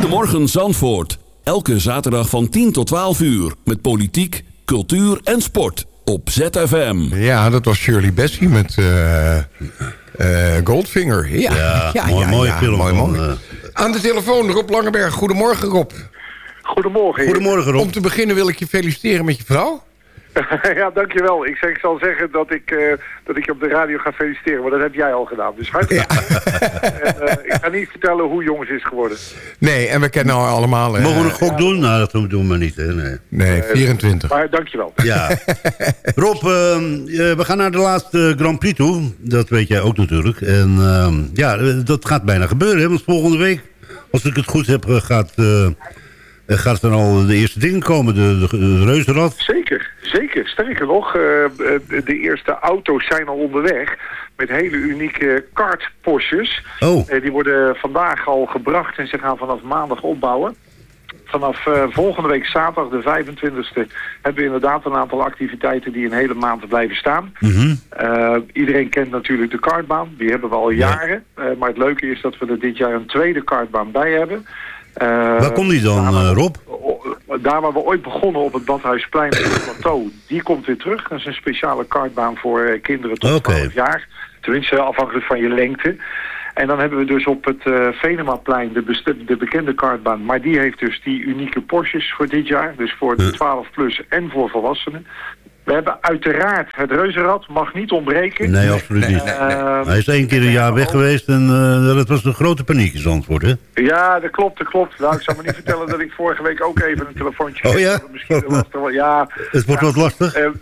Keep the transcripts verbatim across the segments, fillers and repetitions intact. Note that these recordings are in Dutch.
Goedemorgen Zandvoort. Elke zaterdag van tien tot twaalf uur. Met politiek, cultuur en sport. Op Z F M. Ja, dat was Shirley Bassey met uh, uh, Goldfinger. Ja, ja, ja, mooi, ja, mooie ja, film. Mooi, van, mooi. Uh, Aan de telefoon Rob Langeberg. Goedemorgen Rob. Goedemorgen. Goedemorgen Rob. Om te beginnen wil ik je feliciteren met je vrouw. Ja, dankjewel. Ik, zeg, ik zal zeggen dat ik, uh, dat ik je op de radio ga feliciteren, maar dat heb jij al gedaan. Dus hartelijk ja. En, uh, ik ga niet vertellen hoe jong ze is geworden. Nee, en we kennen haar allemaal. Uh, Mogen we een gok doen? Nou, dat doen we niet. Hè? Nee, nee vierentwintig. Uh, maar dankjewel. Ja. Rob, uh, uh, we gaan naar de laatste Grand Prix toe. Dat weet jij ook natuurlijk. En uh, ja, dat gaat bijna gebeuren. Hè? Want volgende week, als ik het goed heb, gaat... Uh, Uh, gaat er al de eerste dingen komen, de, de, de reuzenrad? Zeker, zeker. Sterker nog, uh, de eerste auto's zijn al onderweg met hele unieke kart-Porsches. Oh. Uh, die worden vandaag al gebracht en ze gaan vanaf maandag opbouwen. Vanaf uh, volgende week zaterdag, de vijfentwintigste, hebben we inderdaad een aantal activiteiten die een hele maand blijven staan. Mm-hmm. Uh, iedereen kent natuurlijk de kartbaan, die hebben we al jaren. Ja. Uh, maar het leuke is dat we er dit jaar een tweede kartbaan bij hebben. Uh, waar komt die dan, daar, uh, Rob? Daar waar we ooit begonnen op het Badhuisplein op het plateau, die komt weer terug. Dat is een speciale kartbaan voor uh, kinderen tot okay. twaalf jaar. Tenminste, afhankelijk van je lengte. En dan hebben we dus op het uh, Venemaplein de, de bekende kartbaan. Maar die heeft dus die unieke Porsches voor dit jaar. Dus voor de twaalf plus en voor volwassenen. We hebben uiteraard het reuzenrad, mag niet ontbreken. Nee, absoluut niet. Nee, nee, nee. Uh, Hij is één keer een jaar weg geweest en uh, dat was een grote paniek in Zandvoort, hè? Ja, dat klopt, dat klopt. Nou, ik zal me niet vertellen dat ik vorige week ook even een telefoontje... Oh ja? Misschien lastig, ja. Het wordt ja, wat lastig? Uh,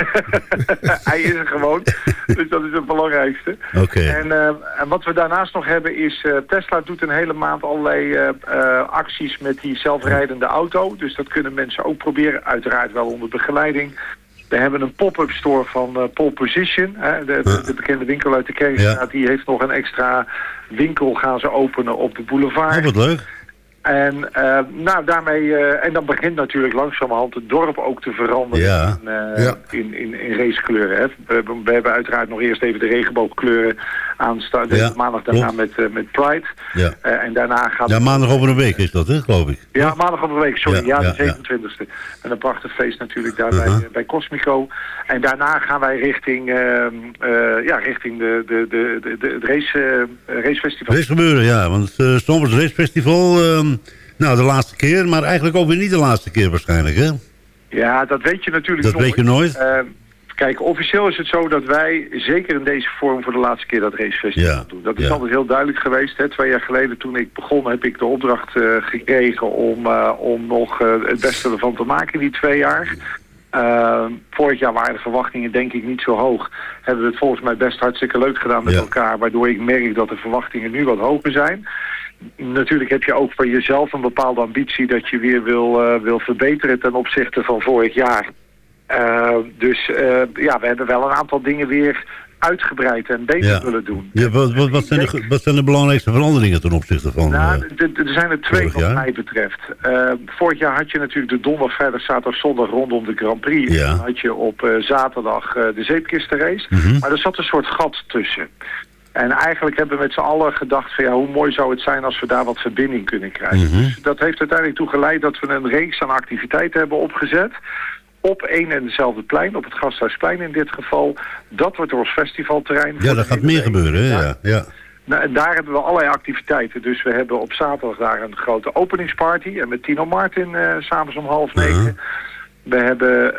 hij is er gewoon, dus dat is het belangrijkste. Oké. Okay. En, uh, en wat we daarnaast nog hebben is... Uh, Tesla doet een hele maand allerlei uh, uh, acties met die zelfrijdende auto. Dus dat kunnen mensen ook proberen, uiteraard wel onder begeleiding... We hebben een pop-up store van uh, Pole Position. Hè, de, de, de bekende winkel uit de Kerkstraat. Ja. Die heeft nog een extra winkel gaan ze openen op de boulevard. Oh, wat leuk. En, uh, nou, daarmee, uh, en dan begint natuurlijk langzamerhand het dorp ook te veranderen ja. in, uh, ja. in, in, in racekleuren. Hè. We, we hebben uiteraard nog eerst even de regenboogkleuren aanstaan. Ja. Maandag daarna Klopt. met, uh, met Pride. Ja. Uh, en daarna gaat ja, maandag over een week is dat, hè, geloof ik. Ja, maandag over een week, sorry. Ja, ja, de zevenentwintigste. Ja. En een prachtig feest natuurlijk daar uh-huh. bij, bij Cosmico. En daarna gaan wij richting, uh, uh, ja, richting de, de, de, de, de, het race, uh, racefestival. Race gebeuren, ja. Want het uh, Stamford Racefestival... Uh, Nou, de laatste keer, maar eigenlijk ook weer niet de laatste keer waarschijnlijk, hè? Ja, dat weet je natuurlijk dat nooit. Dat weet je nooit? Uh, kijk, officieel is het zo dat wij zeker in deze vorm voor de laatste keer dat racefestival ja. doen. Dat is ja. altijd heel duidelijk geweest. Hè. Twee jaar geleden toen ik begon heb ik de opdracht uh, gekregen om, uh, om nog uh, het beste ervan te maken in die twee jaar. Uh, vorig jaar waren de verwachtingen denk ik niet zo hoog. Hebben we het volgens mij best hartstikke leuk gedaan met ja. elkaar. Waardoor ik merk dat de verwachtingen nu wat hoger zijn. Natuurlijk heb je ook voor jezelf een bepaalde ambitie dat je weer wil, uh, wil verbeteren ten opzichte van vorig jaar. Uh, dus uh, ja, we hebben wel een aantal dingen weer uitgebreid en beter ja. willen doen. Ja, wat, wat, wat, zijn de, wat zijn de belangrijkste veranderingen ten opzichte van... Nou, uh, er zijn er twee wat mij betreft. Uh, vorig jaar had je natuurlijk de donderdag, vrijdag, zaterdag, zondag rondom de Grand Prix. Ja. Dan had je op uh, zaterdag uh, de zeepkistenrace. Mm-hmm. Maar er zat een soort gat tussen. En eigenlijk hebben we met z'n allen gedacht van ja, hoe mooi zou het zijn als we daar wat verbinding kunnen krijgen. Mm-hmm. Dus dat heeft uiteindelijk toe geleid dat we een reeks aan activiteiten hebben opgezet. Op één en dezelfde plein, op het Gasthuisplein in dit geval. Dat wordt ons festivalterrein. Ja, dat gaat meer gebeuren, hè? Ja. Ja. Nou, en daar hebben we allerlei activiteiten. Dus we hebben op zaterdag daar een grote openingsparty. En met Tino Martin, uh, s'avonds om half negen. Uh-huh. We hebben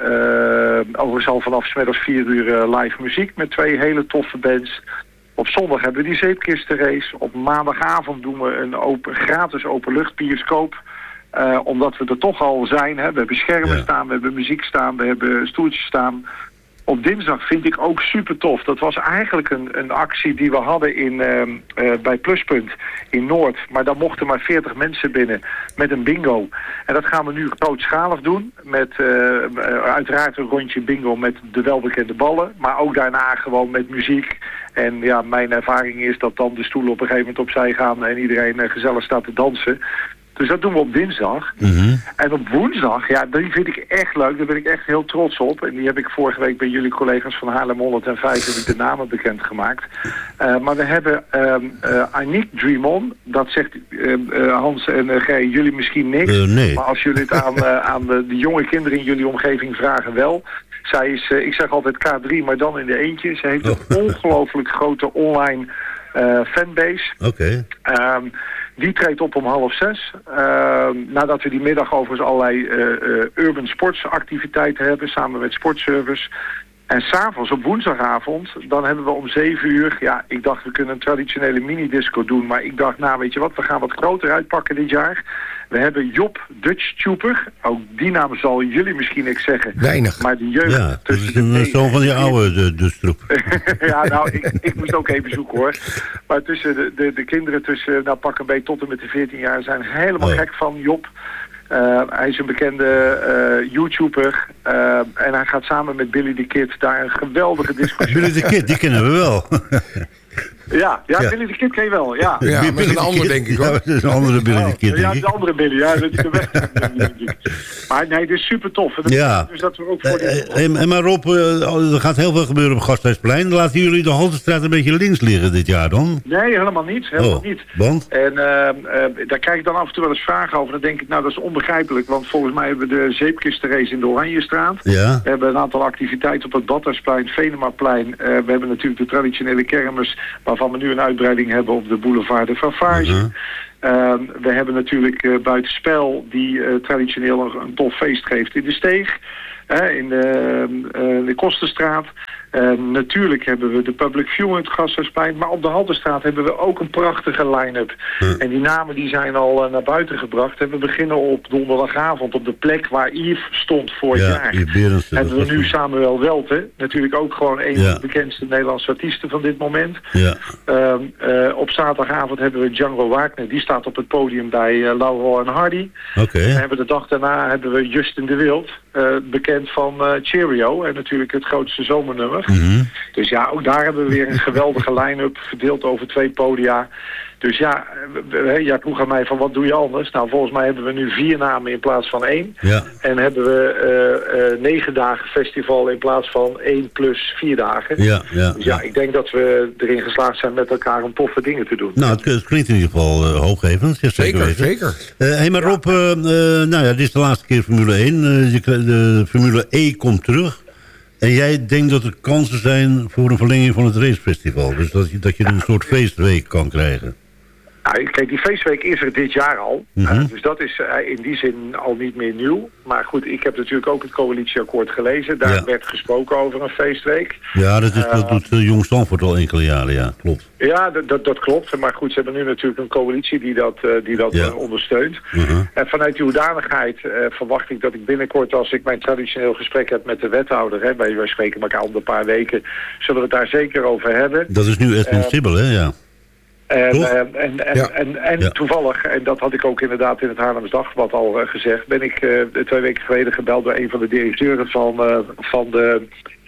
uh, overigens al vanaf 's middags vier uur uh, live muziek met twee hele toffe bands. Op zondag hebben we die zeepkistenrace. Op maandagavond doen we een open, gratis openluchtbioscoop. Uh, omdat we er toch al zijn. Hè. We hebben schermen ja. staan, we hebben muziek staan, we hebben stoeltjes staan. Op dinsdag vind ik ook super tof. Dat was eigenlijk een, een actie die we hadden in, uh, uh, bij Pluspunt in Noord. Maar dan mochten maar veertig mensen binnen met een bingo. En dat gaan we nu grootschalig doen. Met uh, uh, uiteraard een rondje bingo met de welbekende ballen. Maar ook daarna gewoon met muziek. En ja, mijn ervaring is dat dan de stoelen op een gegeven moment opzij gaan en iedereen uh, gezellig staat te dansen. Dus dat doen we op dinsdag. Mhm. En op woensdag, ja, die vind ik echt leuk. Daar ben ik echt heel trots op. En die heb ik vorige week bij jullie collega's van Haarlem honderdvijf heb ik de namen bekendgemaakt. Uh, maar we hebben um, uh, Aniek Dream On. Dat zegt uh, uh, Hans en uh, Gij, jullie misschien niks. Uh, nee. Maar als jullie het aan, uh, aan de, de jonge kinderen in jullie omgeving vragen wel. Zij is, uh, ik zeg altijd K drie, maar dan in de eentje. Ze heeft een Oh. ongelooflijk grote online uh, fanbase. Oké. Okay. Um, die treedt op om half zes. Uh, nadat we die middag overigens allerlei uh, uh, urban sports activiteiten hebben, samen met Sportservice. En s'avonds op woensdagavond, dan hebben we om zeven uur... Ja, ik dacht we kunnen een traditionele mini-disco doen. Maar ik dacht, nou weet je wat, we gaan wat groter uitpakken dit jaar. We hebben Job Dutch Trooper. Ook die naam zal jullie misschien niks zeggen. Weinig. Maar de jeugd... Ja, dat tussen is de een negen- zoon van die oude de, de stroep. ja, nou, ik, ik moest ook even zoeken hoor. Maar tussen de, de, de kinderen tussen, nou pak een beetje tot en met de veertien jaar zijn helemaal Oh. gek van Job. Uh, hij is een bekende uh, YouTuber. Uh, en hij gaat samen met Billy the Kid daar een geweldige discussie. Billy the Kid, die kennen we wel. Ja, ja, Ja. Billy the Kid ken je wel, ja. Ja, maar dat is een ander, denk ik, hoor. Ja, dat is een andere Billy the Kid, Oh, ja, denk de ik. andere Billy, ja, dat is de weg. Maar nee, dit is super tof. En dat Ja. Dus dat we ook voor Eh, die... eh, en- en maar Rob, eh, er gaat heel veel gebeuren op Gasthuisplein. Laten jullie de Haltestraat een beetje links liggen dit jaar dan? Nee, helemaal niet. Helemaal Oh, niet. want? En uh, uh, daar krijg ik dan af en toe wel eens vragen over. Dan denk ik, nou dat is onbegrijpelijk. Want volgens mij hebben we de zeepkistenrace in de Oranjestraat. Ja. We hebben een aantal activiteiten op het Badhuisplein, Venemaplein. Uh, we hebben natuurlijk de traditionele kermis, waarvan we nu een uitbreiding hebben op de boulevard de Favage. Uh-huh. Uh, we hebben natuurlijk uh, buitenspel die uh, traditioneel een, een tof feest geeft in de Steeg. Uh, in de, uh, de Kostenstraat. Uh, natuurlijk hebben we de Public View in het Gasthuisplein. Maar op de Haltestraat hebben we ook een prachtige line-up. Huh. En die namen die zijn al uh, naar buiten gebracht. En we beginnen op donderdagavond op de plek waar Yves stond vorig Ja, jaar. Yves Berendsen, Hebben dat we was nu toen. Samuel Welte. Natuurlijk ook gewoon een Ja. van de bekendste Nederlandse artiesten van dit moment. Ja. Uh, uh, op zaterdagavond hebben we Django Wagner. Die staat op het podium bij uh, Laurel en Hardy. Oké. En hebben de dag daarna hebben we Justin de Wild. Uh, bekend van uh, Cheerio. En natuurlijk het grootste zomernummer. Mhm. Dus ja, ook daar hebben we weer een geweldige line-up. Verdeeld over twee podia. Dus ja, uh, ja, vroeg aan mij van wat doe je anders? Nou, volgens mij hebben we nu vier namen in plaats van één. Ja. En hebben we uh, uh, negen dagen festival in plaats van één plus vier dagen. Ja, ja, Dus ja, ja. ik denk dat we erin geslaagd zijn met elkaar om toffe dingen te doen. Nou, het, het klinkt in ieder geval uh, hoopgevend. Ja, zeker Zeker, weten. zeker. Hé, hey, maar Rob, uh, uh, nou ja, dit is de laatste keer Formule één. Uh, je, krijgt- de Formule E komt terug. En jij denkt dat er kansen zijn voor een verlenging van het racefestival. Dus dat je, dat je een soort feestweek kan krijgen. Nou, kijk, die feestweek is er dit jaar al. Mhm. Uh, dus dat is uh, in die zin al niet meer nieuw. Maar goed, ik heb natuurlijk ook het coalitieakkoord gelezen. Daar Ja. werd gesproken over een feestweek. Ja, dat, is, dat Uh, doet uh, Jong Stanford al enkele jaren, ja, klopt. Ja, dat, dat, dat klopt. Maar goed, ze hebben nu natuurlijk een coalitie die dat, uh, die dat Ja. uh, ondersteunt. Mhm. En vanuit die hoedanigheid uh, verwacht ik dat ik binnenkort, als ik mijn traditioneel gesprek heb met de wethouder, hè, wij, wij spreken elkaar om de paar weken, zullen we het daar zeker over hebben. Dat is nu Edmund Uh, Sibbel, hè, ja. En, Toch? eh, en, en, Ja. en, en Ja. toevallig, en dat had ik ook inderdaad in het Haarlems Dagblad al uh, gezegd, ben ik uh, twee weken geleden gebeld door een van de directeuren van, uh, van, de,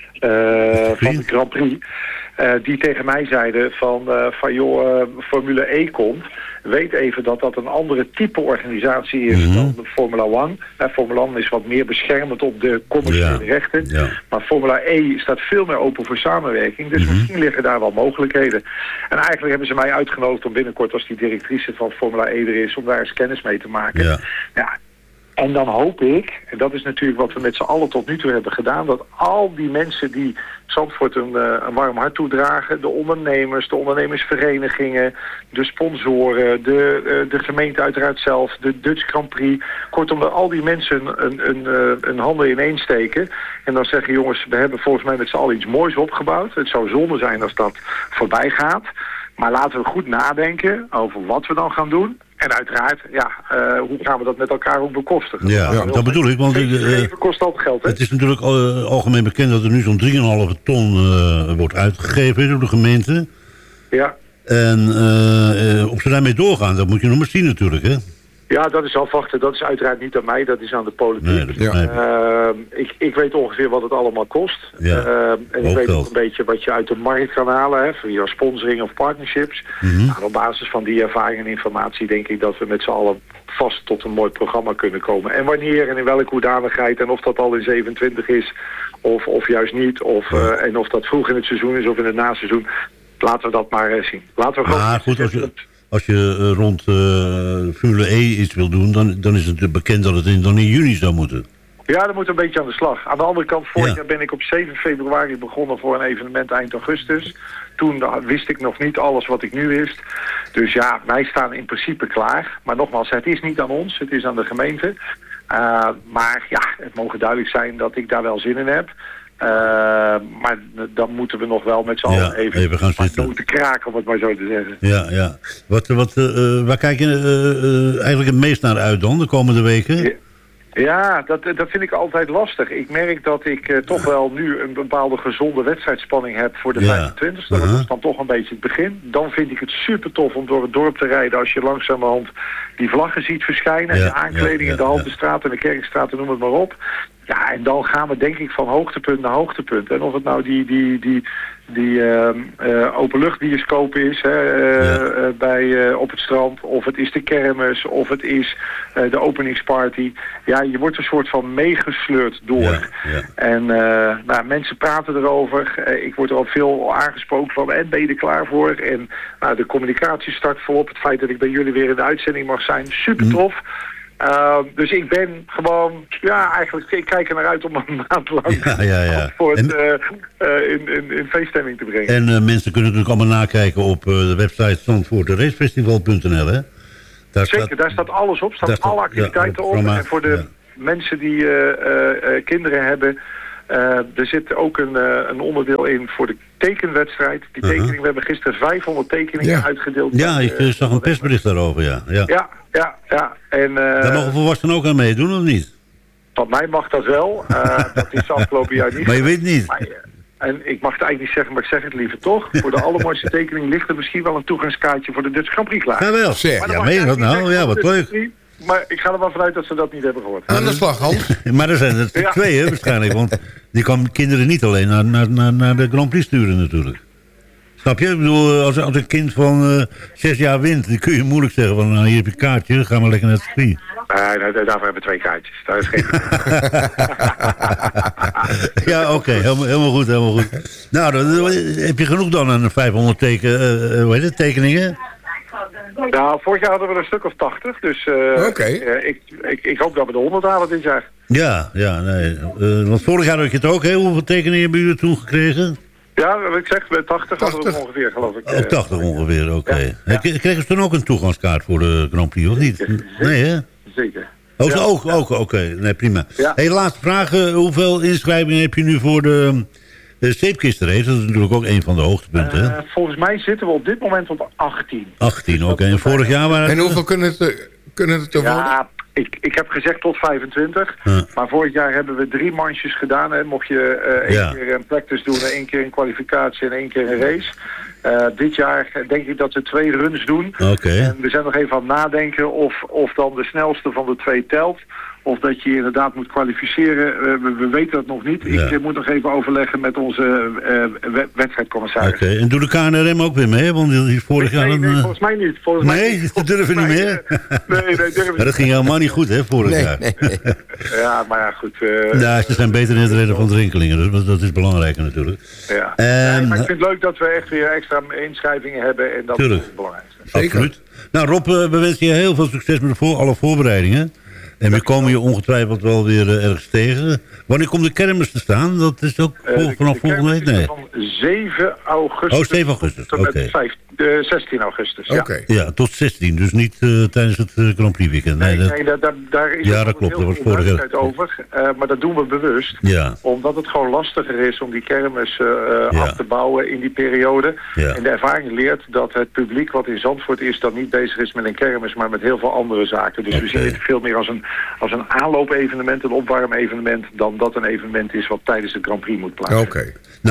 uh, van de Grand Prix. Uh, die tegen mij zeiden van, uh, van joh, uh, Formule E komt. Weet even dat dat een andere type organisatie is Mhm. dan de Formula One. Uh, Formula One is wat meer beschermend op de commerciële Ja. rechten. Ja. Maar Formula E staat veel meer open voor samenwerking. Dus Mhm. misschien liggen daar wel mogelijkheden. En eigenlijk hebben ze mij uitgenodigd om binnenkort, als die directrice van Formula E er is, om daar eens kennis mee te maken. Ja. Ja, en dan hoop ik, en dat is natuurlijk wat we met z'n allen tot nu toe hebben gedaan, dat al die mensen die Zandvoort een, uh, een warm hart toedragen, de ondernemers, de ondernemersverenigingen, de sponsoren, de, uh, de gemeente uiteraard zelf, de Dutch Grand Prix, kortom, dat al die mensen een, een, uh, een handen ineen steken en dan zeggen, jongens, we hebben volgens mij met z'n allen iets moois opgebouwd. Het zou zonde zijn als dat voorbij gaat. Maar laten we goed nadenken over wat we dan gaan doen. En uiteraard, ja, uh, hoe gaan we dat met elkaar ook bekostigen? Ja, Ja, dat bedoel ik. Want uh, Leven kost altijd geld, hè? het is natuurlijk uh, algemeen bekend dat er nu zo'n drie komma vijf ton uh, wordt uitgegeven door de gemeente. Ja. En uh, uh, of ze daarmee doorgaan, dat moet je nog maar zien natuurlijk, hè? Ja, dat is afwachten. Dat is uiteraard niet aan mij, dat is aan de politiek. Nee, dat Ja. Uh, ik, ik weet ongeveer wat het allemaal kost. Ja. Uh, en ik Ook weet geld. ook een beetje wat je uit de markt kan halen, hè, via sponsoring of partnerships. Mhm. Nou, op basis van die ervaring en informatie denk ik dat we met z'n allen vast tot een mooi programma kunnen komen. En wanneer en in welke hoedanigheid en of dat al in zevenentwintig is of, of juist niet. Of, Ja. uh, en of dat vroeg in het seizoen is of in het naseizoen. Laten we dat maar uh, zien. Laten we gewoon... Maar goed, als je, als je uh, rond uh, Formule E iets wil doen, dan, dan is het bekend dat het in, dan in juni zou moeten. Ja, dat moet een beetje aan de slag. Aan de andere kant, vorig Ja. jaar ben ik op zeven februari begonnen voor een evenement eind augustus. Toen uh, wist ik nog niet alles wat ik nu wist. Dus ja, wij staan in principe klaar. Maar nogmaals, het is niet aan ons, het is aan de gemeente. Uh, maar ja, het mogen duidelijk zijn dat ik daar wel zin in heb. Uh, maar dan moeten we nog wel met z'n allen Ja, even, even gaan zitten. moeten kraken, om het maar zo te zeggen. Ja, ja. Wat, wat, uh, waar kijk je uh, uh, eigenlijk het meest naar uit dan, de komende weken? Ja. Ja, dat, dat vind ik altijd lastig. Ik merk dat ik uh, toch wel nu een bepaalde gezonde wedstrijdspanning heb voor de Ja. vijfentwintigste. Dat Uh-huh. is dan toch een beetje het begin. Dan vind ik het super tof om door het dorp te rijden als je langzamerhand die vlaggen ziet verschijnen. Ja, de aankleding ja, ja, in de Haltestraat en de Kerkstraat, noem het maar op. Ja, en dan gaan we denk ik van hoogtepunt naar hoogtepunt. En of het nou die, die, die, die uh, uh, openluchtbioscoop is hè, uh, Ja. uh, bij, uh, op het strand, of het is de kermis, of het is uh, de openingsparty. Ja, je wordt een soort van meegesleurd door. Ja, ja. En uh, nou, mensen praten erover. Uh, ik word er al veel aangesproken van, en ben je er klaar voor? En nou, de communicatie start volop. Het feit dat ik bij jullie weer in de uitzending mag zijn, super tof. Uh, dus ik ben gewoon, ja, eigenlijk, ik kijk er naar uit om een maand lang Ja, ja, ja. voor het En- uh, uh, in, in, in feeststemming te brengen. En uh, mensen kunnen natuurlijk allemaal nakijken op uh, de website zandvoortracefestival punt n l, hè? Daar Zeker, staat- daar staat alles op, staan daar staat- alle activiteiten ja, op. programma, En voor de ja. mensen die uh, uh, uh, kinderen hebben, uh, er zit ook een, uh, een onderdeel in voor de tekenwedstrijd. Die Uh-huh. tekening, we hebben gisteren vijfhonderd tekeningen Ja. uitgedeeld. Ja, bij, ik uh, uh, zag een persbericht daarover, ja. ja. Ja, ja, ja. En, uh, Daar mogen volwassenen ook aan meedoen, of niet? van mij mag dat wel. Uh, dat is afgelopen jaar niet. Maar je weet niet. Maar, uh, en ik mag het eigenlijk niet zeggen, maar ik zeg het liever toch. Voor de allermooiste tekening ligt er misschien wel een toegangskaartje voor de Dutch Grand Prix klaar. Ja, wel. Zeg, Maar dat Ja, mag meen je ik dat eigenlijk nou? niet Ja, wat zeggen, leuk. dat is niet. Maar ik ga er wel vanuit dat ze dat niet hebben gehoord. Aan de slag, Hans. Maar er zijn er Ja. twee, hè, waarschijnlijk. Want die kan kinderen niet alleen naar, naar, naar, naar de Grand Prix sturen, natuurlijk. Snap je? Ik bedoel, als, als een kind van uh, zes jaar wint, dan kun je moeilijk zeggen van, nou, hier heb je een kaartje, ga maar lekker naar het circuit. Nee, nee, daarvoor hebben we twee kaartjes. Daar is geen... Ja, oké, helemaal, helemaal goed, helemaal goed. Nou, dan, dan heb je genoeg dan aan vijfhonderd teken, uh, hoe heet het, tekeningen? Nou, vorig jaar hadden we er een stuk of tachtig. Dus uh, Oké. uh, ik, ik, ik hoop dat we de honderd halen dit jaar. Ja, ja, nee. Uh, want vorig jaar had je het ook, hè? Hoeveel tekeningen hebben jullie toen gekregen? Ja, wat ik zeg, bij tachtig hadden we tachtig. ongeveer, geloof ik. Oh, tachtig ongeveer, oké. Ja, ja. Okay. Kregen ze toen ook een toegangskaart voor de Grand Prix, of niet? Nee, hè? Zeker. Oh, Ja. zo ook, ook oké. Nee, prima. Ja. Hey, laatste vraag. uh, hoeveel inschrijvingen heb je nu voor de, de zeepkistenrace? Dat is natuurlijk ook een van de hoogtepunten, hè? Uh, volgens mij zitten we op dit moment op achttien. achttien, oké. En vorig jaar waren En het... hoeveel kunnen het, er- kunnen het er worden? Ja, ik, ik heb gezegd tot vijfentwintig. Ja. Maar vorig jaar hebben we drie manches gedaan. Hè. Mocht je uh, één Ja. keer een practice doen, één keer een kwalificatie en één keer een race. Uh, dit jaar denk ik dat we twee runs doen. Oké. En we zijn nog even aan het nadenken of, of dan de snelste van de twee telt. Of dat je inderdaad moet kwalificeren. Uh, we, we weten dat nog niet. Ja. Ik uh, moet nog even overleggen met onze uh, we- wedstrijdcommissaris. Oké, en doe de K N R M ook weer mee? Want die die vorig jaar... Nee, nee, een, uh, volgens mij niet. Volgens mij Nee, niet. dat durven we niet Volgens meer. mij, uh, Nee, nee, durven Maar dat ging helemaal niet goed, hè, vorig Nee, jaar? nee, nee. Ja, maar ja, goed. Uh, Ja, ze zijn beter in het redden van drinkelingen, dus dat- dat is belangrijker natuurlijk. Ja. Ehm, Nee, maar ik vind het leuk dat we echt weer extra inschrijvingen hebben. En dat Tuurlijk. is het belangrijkste. Zeker. Absoluut. Nou Rob, uh, we wensen je heel veel succes met de voor, alle voorbereidingen. En we komen je ongetwijfeld wel weer uh, ergens tegen. Wanneer komt de kermis te staan? Dat is ook Uh, vol- de- vanaf de volgende week? kermis is Nee. Van zeven augustus. Oh, zeven augustus, Tot en met oké. vijf- de zestien augustus. Ja. Oké. Ja, tot zestien. Dus niet uh, tijdens het uh, Grand Prix weekend. Nee, Nee, dat- nee, daar, daar, daar is Ja, ook dat klopt, heel dat was veel vorig jaar. duidelijkheid over. Uh, maar dat doen we bewust. Ja, Omdat het gewoon lastiger is om die kermis uh, Ja. af te bouwen in die periode. Ja. En de ervaring leert dat het publiek wat in Zandvoort is... dan niet bezig is met een kermis, maar met heel veel andere zaken. Dus Oké. we zien het veel meer als een, als een aanloop-evenement, een opwarm-evenement... dan dat een evenement is wat tijdens de Grand Prix moet plaatsvinden. Oké. nou Rob,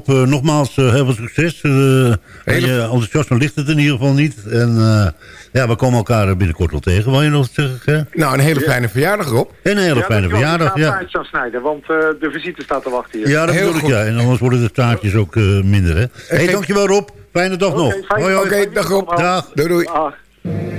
Rob, uh, nogmaals uh, heel veel succes. Uh, Hele... Je enthousiasme ligt het in ieder geval niet. En uh, ja, we komen elkaar binnenkort wel tegen. Wil je nog wat zeggen? Nou, een hele fijne verjaardag, Rob. Een hele ja, fijne verjaardag, ja. Ik ga het snijden, want uh, de visite staat te wachten hier. Ja, dat bedoel ik, ja. En anders worden de taartjes ook uh, minder, hè. Hé, hey, dankjewel Rob. Fijne dag okay, nog. Oké, okay, dag Rob. Dag. Doei, doei. Dag.